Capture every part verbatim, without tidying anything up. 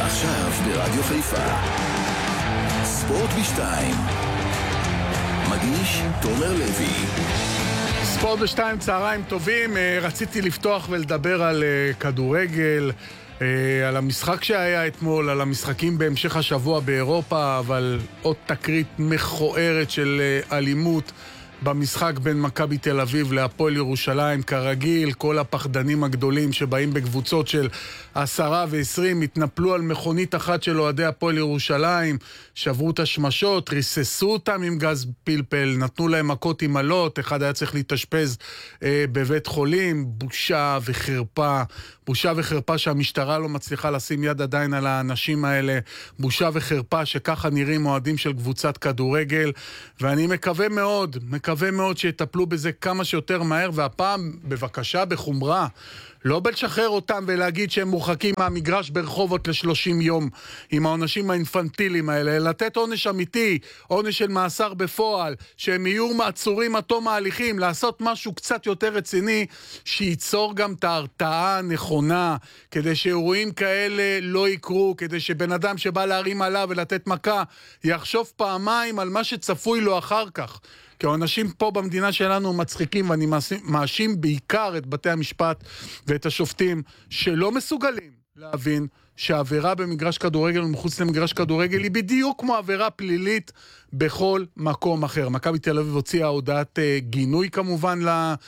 עכשיו ברדיו חיפה ספורט בשתיים, מגיש תומר לוי. ספורט בשתיים, צהריים טובים. רציתי לפתוח ולדבר על כדורגל, על המשחק שהיה אתמול, על המשחקים בהמשך השבוע באירופה, אבל עוד תקרית מכוערת של אלימות במשחק בין מכבי תל אביב להפועל ירושלים. כרגיל, כל הפחדנים הגדולים שבאים בקבוצות של עשרה ועשרים התנפלו על מכונית אחת של אוהדי הפועל ירושלים, שברו את השמשות, ריססו אותם עם גז פלפל, נתנו להם מכות עם עלות, אחד היה צריך להתאשפז אה, בבית חולים. בושה וחרפה, בושה וחרפה שהמשטרה לא מצליחה לשים יד עדיין על האנשים האלה, בושה וחרפה שככה נראים אוהדים של קבוצת כדורגל, ואני מקווה מאוד, מקווה מאוד שיטפלו בזה כמה שיותר מהר, והפעם בבקשה בחומרה, לא בלשחרר אותם ולהגיד שהם מורחקים מהמגרש ברחובות ל-שלושים יום עם העונשים האינפנטיליים האלה, לתת עונש אמיתי, עונש של מאסר בפועל, שהם יהיו מעצורים עד תום ההליכים, לעשות משהו קצת יותר רציני, שייצור גם את ההרתעה הנכונה, כדי שאירועים כאלה לא יקרו, כדי שבן אדם שבא להרים עליו ולתת מכה, יחשוב פעמיים על מה שצפוי לו אחר כך. כי האנשים פה במדינה שלנו מצחיקים, ואני מאשים בעיקר את בתי המשפט ואת השופטים שלא מסוגלים להבין שהעבירה במגרש כדורגל ומחוץ למגרש כדורגל היא בדיוק כמו עבירה פלילית בכל מקום אחר. מכבי תל אביב הוציאה הודעת אה, גינוי כמובן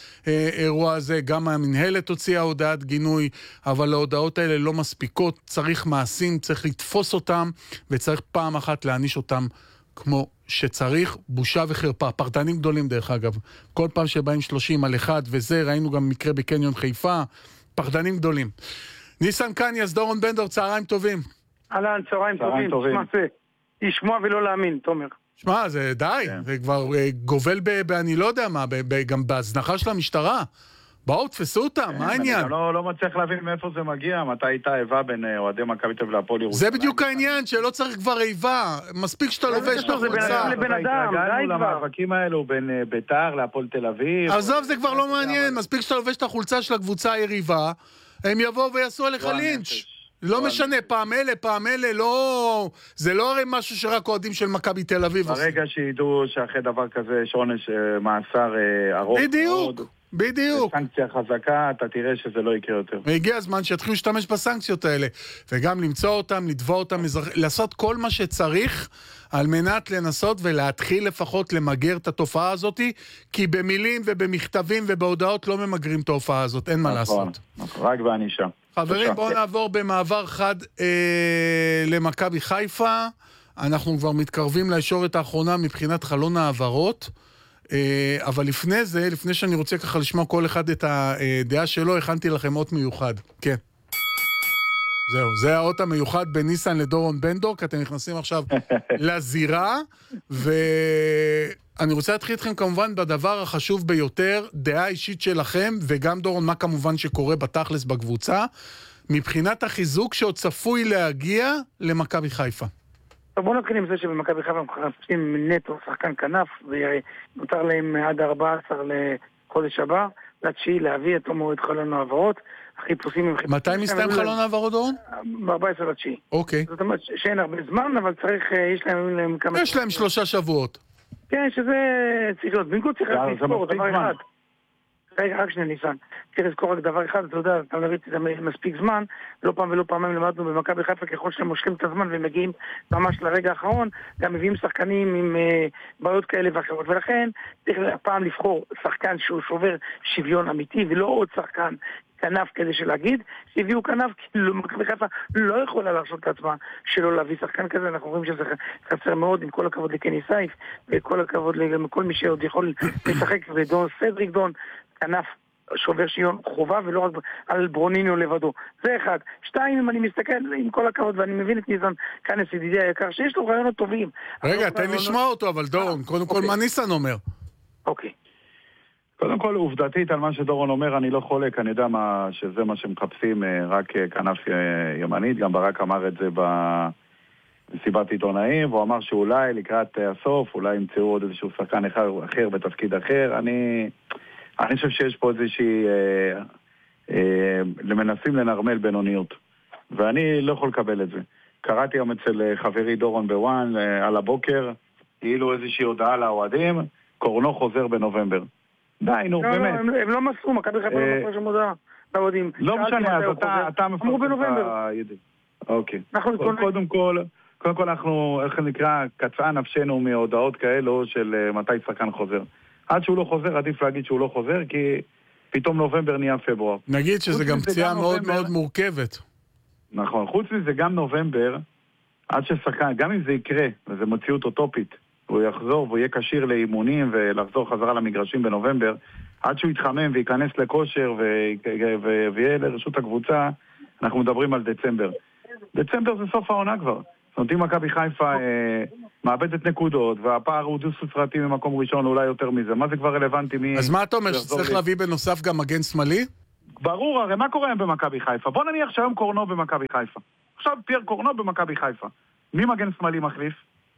לאירוע הזה, גם המנהלת הוציאה הודעת גינוי, אבל ההודעות האלה לא מספיקות, צריך מעשים, צריך לתפוס אותם, וצריך פעם אחת להעניש אותם כמו שצריך. בושה וחרפה, פרטנים גדולים דרך אגב, כל פעם שבאים שלושים על אחד, וזה ראינו גם מקרה בקניון חיפה, פרטנים גדולים. ניסן קניאס, דורון בנדור, צהריים טובים. אהלן, צהריים טובים. תשמע זה, לשמוע ולא להאמין, תומר. שמע, זה די, זה כבר גובל אני לא יודע מה, גם בהזנחה של המשטרה. בואו, תפסו אותם, מה העניין? אני לא מצליח להבין מאיפה זה מגיע, מתי הייתה איבה בין אוהדי מכבי תל אביב להפועל ירושלים. זה בדיוק העניין, שלא צריך כבר איבה, מספיק שאתה לובש את החולצה. הגענו למאבקים האלו בין בית"ר להפועל תל אביב. עזוב, זה כבר לא מעניין, מספיק שאתה לובש את החולצה של הקבוצה היריבה, הם יבואו ויעשו עליך לינץ'. לא משנה, פעם אלה, פעם אלה, לא... זה לא הרי משהו שרק אוהדים של מכבי תל אביב. ברגע שידעו שאחרי דבר כזה יש עונש מאסר ארוך מאוד. בדיוק. בדיוק. סנקציה חזקה, אתה תראה שזה לא יקרה יותר. והגיע הזמן שיתחילו להשתמש בסנקציות האלה, וגם למצוא אותם, לתבוע אותם, לעשות כל מה שצריך, על מנת לנסות ולהתחיל לפחות למגר את התופעה הזאת, כי במילים ובמכתבים ובהודעות לא ממגרים את התופעה הזאת, אין מה לעשות. רק בענישה. חברים, בואו נעבור במעבר חד אה, למכבי חיפה. אנחנו כבר מתקרבים לישורת האחרונה מבחינת חלון העברות, אבל לפני זה, לפני שאני רוצה ככה לשמוע כל אחד את הדעה שלו, הכנתי לכם אות מיוחד. כן. זהו, זה האות המיוחד בין ניסן לדורון בנדור, כי אתם נכנסים עכשיו לזירה, ואני רוצה להתחיל אתכם כמובן בדבר החשוב ביותר, דעה אישית שלכם, וגם דורון, מה כמובן שקורה בתכלס בקבוצה, מבחינת החיזוק שעוד צפוי להגיע למכבי חיפה. בואו נתחיל עם זה שבמכבי חיפה מחפשים נטו שחקן כנף, ונותר להם עד ארבעה עשר לחודש הבא, לתשיעי להביא את מועד חלון העברות. החיפושים הם חיפושים. מתי מסתיים חלון העברות, דורון? ב-ארבעה עשר לתשיעי. אוקיי. זאת אומרת שאין הרבה זמן, אבל צריך, יש להם כמה... יש להם שלושה שבועות. כן, שזה צריך להיות. בנקוד צריך לזכור דבר אחד. רגע, רק שני ניסן. צריך לזכור רק דבר אחד, אתה יודע, אתה נראית את זה מספיק זמן, לא פעם ולא פעמים למדנו במכבי חיפה, ככל שהם מושכים את הזמן והם מגיעים ממש לרגע האחרון, גם מביאים שחקנים עם uh, בעיות כאלה ואחרות, ולכן צריך הפעם לבחור שחקן שהוא שובר שוויון אמיתי, ולא עוד שחקן כנף כדי שלהגיד, שהביאו כנף, כי מכבי חיפה לא יכולה להרשות את עצמה שלא להביא שחקן כזה, אנחנו רואים שזה חסר מאוד, עם כל הכבוד לקני סייף, וכל הכבוד לכל מי שעוד יכול לשחק, ודון סדריק דון, כנף שובר שוויון חובה, ולא רק על ברוניניו לבדו. זה אחד. שתיים, אם אני מסתכל, עם כל הכבוד, ואני מבין את ניסן כנס ידידי היקר, שיש לו רעיונות טובים. רגע, תן לשמוע אותו, אבל דורון, קודם כל מה ניסן אומר? אוקיי. קודם כל, עובדתית על מה שדורון אומר, אני לא חולק, אני יודע מה, שזה מה שמחפשים, רק כנף ימנית, גם ברק אמר את זה בסיבת עיתונאים, והוא אמר שאולי לקראת הסוף, אולי ימצאו עוד איזשהו שחקן אחר בתפקיד אחר. אני, אני חושב שיש פה איזושהי, אה, אה, למנסים לנרמל בינוניות, ואני לא יכול לקבל את זה. קראתי היום אצל חברי דורון בוואן על הבוקר, כאילו איזושהי הודעה לאוהדים, קורנו חוזר בנובמבר. די, נו, באמת. הם לא מסרו, מכבי חיפה לא מסרו שם הודעה. לא משנה, אז אתה מפרסם. אמרו בנובמבר. אוקיי. קודם כל, קודם כל אנחנו, איך נקרא, קצעה נפשנו מהודעות כאלו של מתי שחקן חוזר. עד שהוא לא חוזר, עדיף להגיד שהוא לא חוזר, כי פתאום נובמבר נהיה פברואר. נגיד שזה גם פציעה מאוד מאוד מורכבת. נכון, חוץ מזה גם נובמבר, עד ששחקן, גם אם זה יקרה, וזה מציאות אוטופית, הוא יחזור והוא יהיה קשיר לאימונים ולחזור חזרה למגרשים בנובמבר, עד שהוא יתחמם וייכנס לכושר ויהיה לרשות הקבוצה, אנחנו מדברים על דצמבר. דצמבר זה סוף העונה כבר. זאת אומרת, אם מכבי חיפה אה, מאבדת נקודות, והפער הוא דו-ספרתי ממקום ראשון, אולי יותר מזה. מה זה כבר רלוונטי? מי... אז מה אתה אומר, שצריך להביא בנוסף גם מגן שמאלי? ברור, הרי מה קורה היום במכבי חיפה? בוא נניח שהיום קורנו במכבי חיפה. עכשיו פייר קורנו במכבי חיפה. מי מגן שמאלי מחליף?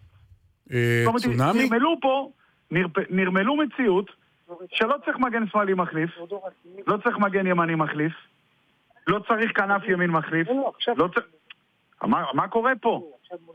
אה, צונמי? נרמלו פה, נרמלו מציאות, שלא צריך מגן שמאלי מחליף, לא צריך מגן ימני מחליף, לא צריך כנף ימין מחליף, לא צריך... מה, מה קורה פה?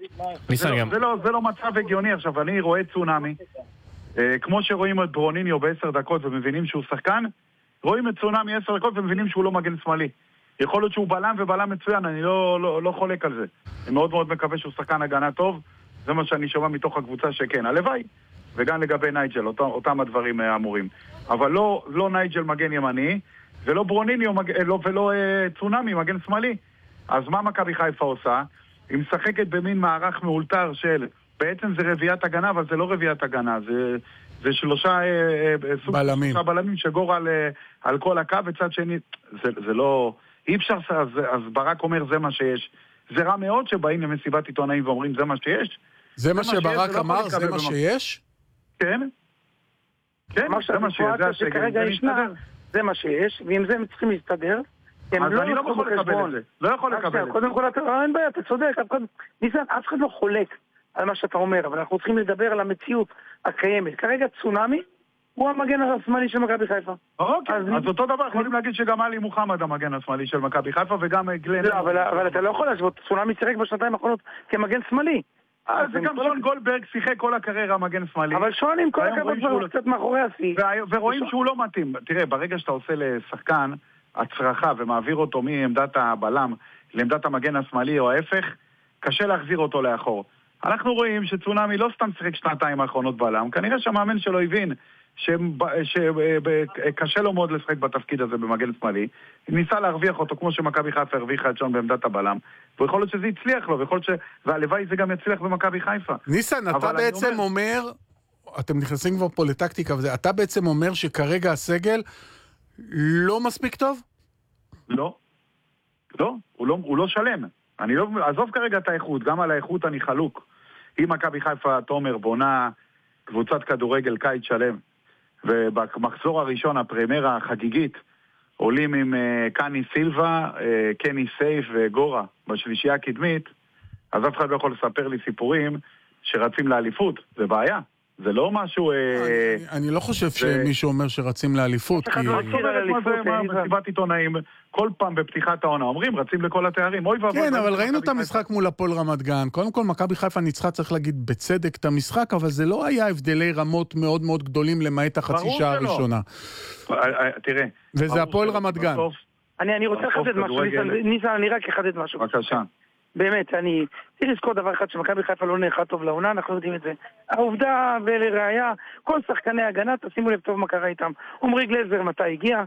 זה לא, זה, לא, זה לא מצב הגיוני. עכשיו, אני רואה צונמי, אה, כמו שרואים את ברוניניו בעשר דקות ומבינים שהוא שחקן, רואים את צונמי עשר דקות ומבינים שהוא לא מגן שמאלי. יכול להיות שהוא בלם ובלם מצוין, אני לא, לא, לא חולק על זה. אני מאוד מאוד מקווה שהוא שחקן הגנה טוב, זה מה שאני שומע מתוך הקבוצה שכן. הלוואי, וגם לגבי נייג'ל, אותם, אותם הדברים אמורים. אבל לא, לא נייג'ל מגן ימני, ולא ברוניניו מג... לא, ולא אה, צונמי מגן שמאלי. אז מה מכבי חיפה עושה? היא משחקת במין מערך מאולתר של, בעצם זה רביעת הגנה, אבל זה לא רביעת הגנה, זה, זה שלושה בלמים. שלושה בלמים שגור על, על כל הקו, וצד שני, זה, זה לא, אי אפשר, אז, אז ברק אומר זה מה שיש. זה רע מאוד שבאים למסיבת עיתונאים ואומרים זה מה שיש. זה מה שברק אמר, זה מה שיש? כן. כן, זה מה שיש. זה שכרגע ישנה, זה מה שיש, ועם זה הם צריכים להסתדר. אז אני לא יכול לקבל את זה. לא יכול לקבל את זה. קודם כל, אין בעיה, אתה צודק. ניסן, אף אחד לא חולק על מה שאתה אומר, אבל אנחנו צריכים לדבר על המציאות הקיימת. כרגע צונמי הוא המגן השמאלי של מכבי חיפה. אוקיי, אז אותו דבר, יכולים להגיד שגם עלי מוחמד המגן השמאלי של מכבי חיפה, וגם גלן... לא, אבל אתה לא יכול להשוות, צונמי שיחק בשנתיים האחרונות כמגן שמאלי. אז גם שון גולדברג שיחק כל הקריירה מגן שמאלי. אבל שון עם כל הכבוד כבר קצת מאחורי השיא. ורואים שהוא לא מתאים. תראה, ברגע שאתה עושה לשחקן הצרחה ומעביר אותו מעמדת הבלם לעמדת המגן השמאלי או ההפך, קשה להחזיר אותו לאחור. אנחנו רואים שצונמי לא סתם שיחק שנתיים האחרונות בלם, כנראה שהמאמן שלו הבין שקשה לו מאוד לשחק בתפקיד הזה במגן שמאלי, ניסה להרוויח אותו כמו שמכבי חיפה הרוויחה את שון בעמדת הבלם, ויכול להיות שזה הצליח לו, ויכול להיות ש... והלוואי זה גם יצליח במכבי חיפה. ניסן, אתה בעצם אומר, אתם נכנסים כבר פה לטקטיקה וזה, אתה בעצם אומר שכרגע הסגל לא מספיק טוב? לא. לא, הוא לא, הוא לא שלם. אני לא, עזוב כרגע את האיכות, גם על האיכות אני חלוק. אם מכבי חיפה, תומר, בונה קבוצת כדורגל קיץ שלם, ובמחזור הראשון, הפרמיירה החגיגית, עולים עם uh, קני סילבה, uh, קני סייף וגורה בשלישייה הקדמית, אז אף אחד לא יכול לספר לי סיפורים שרצים לאליפות. זה בעיה. זה לא משהו... אני לא חושב שמישהו אומר שרצים לאליפות. אחד לא מכיר על אליפות. מסיבת עיתונאים, כל פעם בפתיחת העונה אומרים, רצים לכל התארים. כן, אבל ראינו את המשחק מול הפועל רמת גן. קודם כל, מכבי חיפה ניצחה, צריך להגיד בצדק את המשחק, אבל זה לא היה הבדלי רמות מאוד מאוד גדולים למעט החצי שעה הראשונה. תראה. וזה הפועל רמת גן. אני רוצה לחדד משהו, ניסן, אני רק אחדד משהו. בבקשה. באמת, אני צריך לזכור דבר אחד שמכבי חיפה לא נערכה טוב לעונה, אנחנו יודעים את זה. העובדה ולראיה, כל שחקני הגנה, תשימו לב טוב מה קרה איתם. עומרי גלזר מתי הגיע,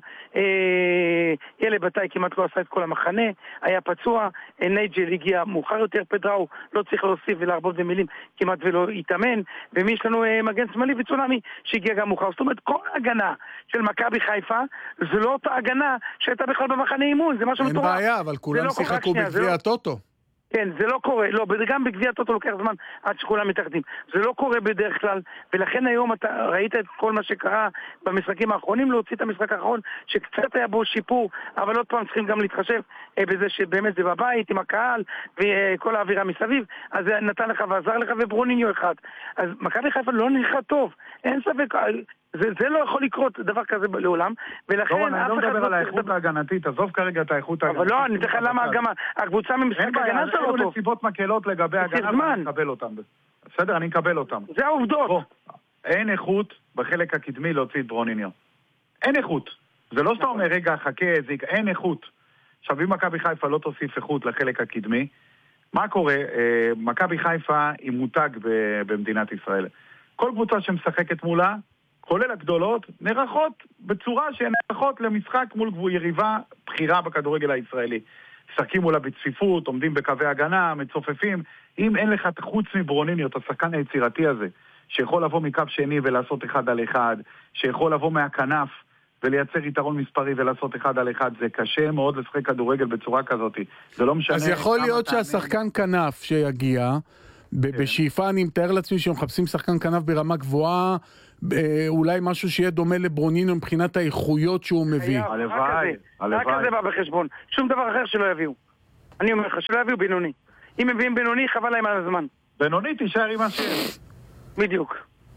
אה, ילד מתי כמעט לא עשה את כל המחנה, היה פצוע, אה, נייג'ל הגיע מאוחר יותר, פדראו לא צריך להוסיף ולהרבות במילים, כמעט ולא יתאמן, ומי יש לנו אה, מגן שמאלי וצונמי שהגיע גם מאוחר. זאת אומרת, כל הגנה של מכבי חיפה, זה לא אותה הגנה שהייתה בכלל במחנה אימון, זה משהו מטורף. אין בעיה, אבל כולם שיחקו בגביע הטוטו. כן, זה לא קורה, לא, גם בגביע הטוטו לוקח זמן עד שכולם מתאחדים. זה לא קורה בדרך כלל, ולכן היום אתה ראית את כל מה שקרה במשחקים האחרונים, להוציא את המשחק האחרון, שקצת היה בו שיפור, אבל עוד פעם צריכים גם להתחשב אה, בזה שבאמת זה בבית, עם הקהל, וכל האווירה מסביב, אז זה נתן לך ועזר לך, וברוניניו אחד. אז מכבי חיפה לא נראה טוב, אין ספק, זה, זה לא יכול לקרות דבר כזה לעולם, ולכן לא, אני לא מדבר על האיכות ההגנתית, עזוב כרגע את האיכות ההגנתית. אבל לא, אני אתן לך למה הקבוצה ממשחק הגנה שלו טוב. אין נסיבות מקלות לגבי הגנה, ואני אקבל אותם. בסדר, אני אקבל אותם. זה העובדות. אין איכות בחלק הקדמי להוציא את ברוניניו. אין איכות. זה לא שאתה אומר, רגע, חכה, אין איכות. עכשיו, אם מכבי חיפה לא תוסיף איכות לחלק הקדמי, מה קורה? מכבי חיפה היא מותג במדינת ישראל. כל קבוצה שמשחקת מולה, כולל הגדולות, נערכות בצורה שהן נערכות למשחק מול יריבה בחירה בכדורגל הישראלי. משחקים מולה בצפיפות, עומדים בקווי הגנה, מצופפים. אם אין לך חוץ מברוניניו, את השחקן היצירתי הזה, שיכול לבוא מקו שני ולעשות אחד על אחד, שיכול לבוא מהכנף ולייצר יתרון מספרי ולעשות אחד על אחד, זה קשה מאוד לשחק כדורגל בצורה כזאת. זה לא משנה. אז יכול להיות שהשחקן כנף שיגיע, בשאיפה אני מתאר לעצמי שמחפשים שחקן כנף ברמה גבוהה, אולי משהו שיהיה דומה לברוניניו מבחינת האיכויות שהוא מביא. הלוואי, הלוואי. רק זה בא בחשבון. שום דבר אחר שלא יביאו. אני אומר לך, שלא יביאו בינוני. אם מביאים בינוני, חבל להם על הזמן. בינוני תישאר עם השיר. בדיוק.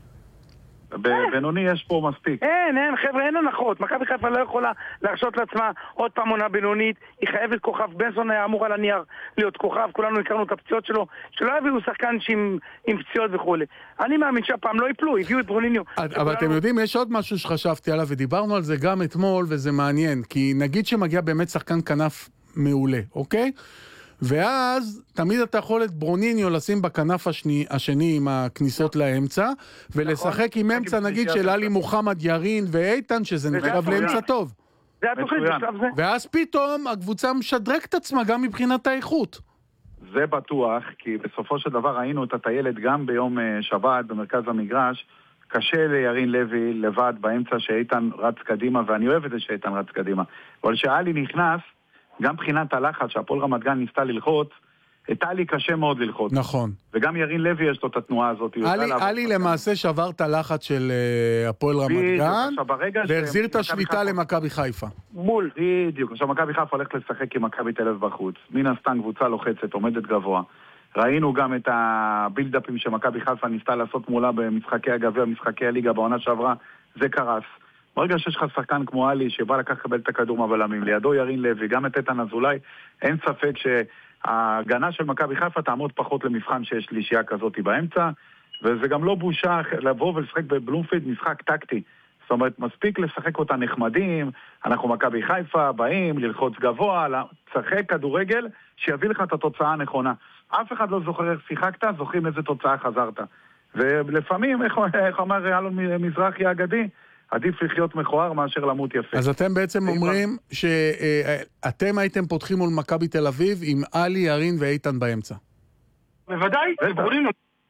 בינוני יש פה מספיק. אין, אין, חבר'ה, אין הנחות. מכבי חיפה לא יכולה להרשות לעצמה עוד פעם עונה בינונית. היא חייבת כוכב. בנסון היה אמור על הנייר להיות כוכב. כולנו הכרנו את הפציעות שלו. שלא יביאו שחקן עם פציעות וכו'. אני מאמין שהפעם לא יפלו, הביאו את ברוניניו. אבל אתם יודעים, יש עוד משהו שחשבתי עליו, ודיברנו על זה גם אתמול, וזה מעניין. כי נגיד שמגיע באמת שחקן כנף מעולה, אוקיי? ואז תמיד אתה יכול את ברוניניו לשים בכנף השני, השני עם הכניסות לאמצע, ולשחק עם אמצע נגיד של אלי מוחמד, ירין ואיתן, שזה נחשב לאמצע טוב. זה התוכנית בשלב זה. ואז פתאום הקבוצה משדרקת עצמה גם מבחינת האיכות. זה בטוח, כי בסופו של דבר ראינו את הטיילת גם ביום שבת במרכז המגרש, קשה לירין לוי לבד באמצע שאיתן רץ קדימה, ואני אוהב את זה שאיתן רץ קדימה. אבל שאלי נכנס, גם בחינת הלחץ שהפועל רמת גן ניסתה ללחוץ, את אלי קשה מאוד ללחוץ. נכון. וגם ירין לוי יש לו את התנועה הזאת. אלי למעשה שבר את הלחץ של הפועל רמת גן, והחזיר את השליטה למכבי חיפה. בול. בדיוק. עכשיו מכבי חיפה הולכת לשחק עם מכבי תל אביב בחוץ. מן הסתם קבוצה לוחצת, עומדת גבוה. ראינו גם את הבילדאפים שמכבי חיפה ניסתה לעשות מולה במשחקי הגביע, משחקי הליגה בעונה שעברה, זה קרס. ברגע שיש לך שחקן כמו אלי שבא לקח לקבל את הכדור מהבלמים, לידו ירין לוי, גם את איתן אזולאי, אין ספק שההגנה של מכבי חיפה תעמוד פחות למבחן שיש שלישייה כזאת באמצע, וזה גם לא בושה לבוא ולשחק בבלומפילד משחק טקטי. זאת אומרת, מספיק לשחק אותה נחמדים, אנחנו מכבי חיפה, באים, ללחוץ גבוה, לשחק כדורגל שיביא לך את התוצאה הנכונה. אף אחד לא זוכר איך שיחקת, זוכרים איזה תוצאה חזרת. ולפעמים, איך, איך אמר אלון מזרחי האגדי, עדיף לחיות מכוער מאשר למות יפה. אז אתם בעצם אומרים שאתם הייתם פותחים מול מכבי תל אביב עם אלי, ירין ואיתן באמצע. בוודאי, ברוניניו.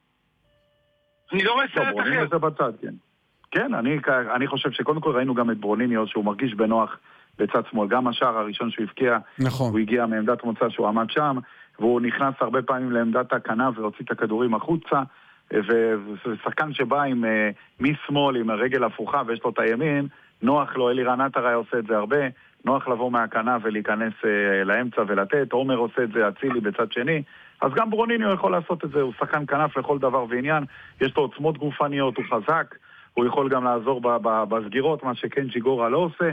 אני לא רואה סרט אחר. זה בצד, כן. כן, אני, אני חושב שקודם כל ראינו גם את ברוניניו שהוא מרגיש בנוח בצד שמאל. גם השער הראשון שהוא הפקיע, נכון. הוא הגיע מעמדת מוצא שהוא עמד שם, והוא נכנס הרבה פעמים לעמדת הכנף והוציא את הכדורים החוצה. ושחקן שבא עם משמאל, עם הרגל הפוכה ויש לו את הימין, נוח לו, אלירן עטר היה עושה את זה הרבה, נוח לבוא מהכנף ולהיכנס לאמצע ולתת, עומר עושה את זה, אצילי בצד שני, אז גם ברוניניו יכול לעשות את זה, הוא שחקן כנף לכל דבר ועניין, יש לו עוצמות גופניות, הוא חזק, הוא יכול גם לעזור בסגירות, מה שכן ג'יגורה לא עושה.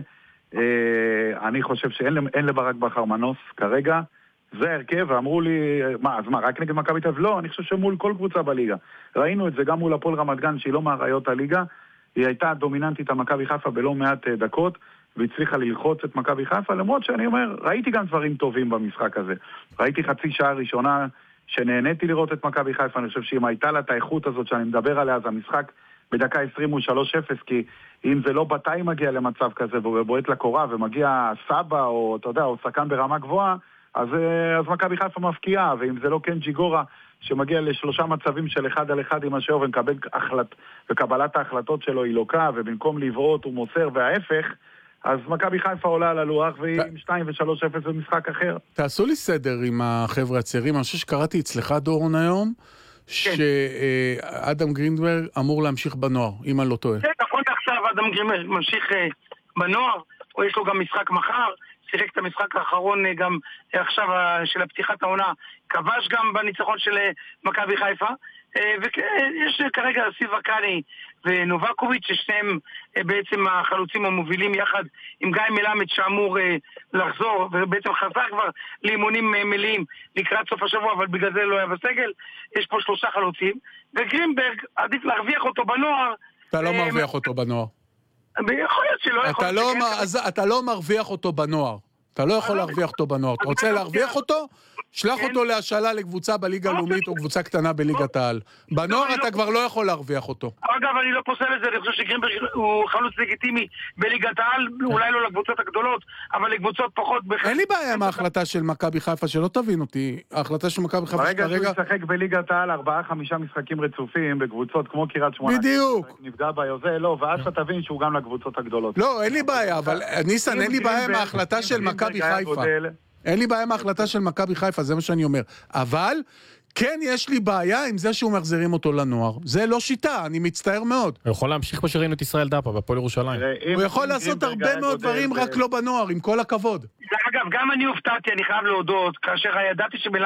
אני חושב שאין לברק בכר מנוס כרגע, זה הרכב, ואמרו לי, מה, אז מה, רק נגד מכבי תל אביב? לא, אני חושב שמול כל קבוצה בליגה. ראינו את זה גם מול הפועל רמת גן, שהיא לא מהראיות הליגה, היא הייתה דומיננטית על מכבי חיפה בלא מעט דקות, והצליחה ללחוץ את מכבי חיפה, למרות שאני אומר, ראיתי גם דברים טובים במשחק הזה. ראיתי חצי שעה ראשונה שנהניתי לראות את מכבי חיפה, אני חושב שאם הייתה לה את האיכות הזאת שאני מדבר עליה, אז המשחק בדקה עשרים הוא שלוש אפס, כי אם זה לא בתאי מגיע למצב כזה, ובועט לקורה, ומגיע סבא, או אתה יודע, או שחקן ברמה גבוהה, אז, אז מכבי חיפה מפקיעה, ואם זה לא כן ג'יגורה שמגיע לשלושה מצבים של אחד על אחד עם השאר ומקבל החלט, וקבלת ההחלטות שלו היא לוקה, ובמקום לבעוט הוא מוסר וההפך, אז מכבי חיפה עולה על הלוח והיא עם שתיים ושלוש אפס במשחק אחר. תעשו לי סדר עם החבר'ה הצעירים, אני חושב שקראתי אצלך דורון היום, שאדם גרינדברג אמור להמשיך בנוער, אם אני לא טועה. כן, נכון עכשיו אדם גרינדברג ממשיך בנוער, או יש לו גם משחק מחר, שיחק את המשחק האחרון גם עכשיו של הפתיחת העונה, כבש גם בניצחון של מכבי חיפה, ויש כרגע סיב וקאני ונובקוביץ' ששניהם בעצם החלוצים המובילים יחד עם גיא מלמד שאמור לחזור, ובעצם חזר כבר לאימונים מלאים לקראת סוף השבוע, אבל בגלל זה לא היה בסגל. יש פה שלושה חלוצים, וגרינברג עדיף להרוויח אותו בנוער. אתה לא מרוויח אותו בנוער. יכול להיות שלא יכול להיות. אז אתה לא מרוויח אותו בנוער. אתה לא יכול להרוויח אותו בנוער. אתה רוצה להרוויח אותו? שלח אותו להשאלה לקבוצה בליגה הלאומית או קבוצה קטנה בליגת העל. בנוער אתה כבר לא יכול להרוויח אותו. אגב, אני לא פוסל את זה, אני חושב שגרינברג הוא חלוץ לגיטימי בליגת העל, אולי לא לקבוצות הגדולות, אבל לקבוצות פחות. אין לי בעיה עם ההחלטה של מכבי חיפה, שלא תבין אותי. ההחלטה של מכבי חיפה ברגע שהוא ישחק בליגת העל ארבעה חמישה משחקים רצופים בקבוצות כמו קריית שמונה. בדיוק. נפגע ביוזה, לא, ואז אתה תבין שהוא גם לקבוצות הגדולות. לא, אין לי בעיה, אבל ניסן, אין לי בעיה עם ההחלטה של מכבי חיפה. אין לי בעיה עם ההחלטה של מכבי חיפה, זה מה שאני אומר. אבל, כן יש לי בעיה עם זה שהוא מחזירים אותו לנוער. זה לא שיטה, אני מצטער מאוד. הוא יכול להמשיך כמו שראינו את ישראל דאפה, בפועל ירושלים. הוא יכול לעשות הרבה מאוד דברים, רק לא בנוער, עם כל הכבוד. אגב, גם אני הופתעתי, אני חייב להודות, כאשר ידעתי שבלעד